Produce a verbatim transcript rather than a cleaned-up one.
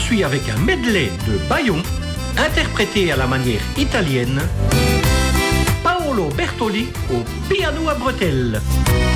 poursuit avec un medley de Bayon, interprété à la manière italienne, Paolo Bertoli au piano à bretelles.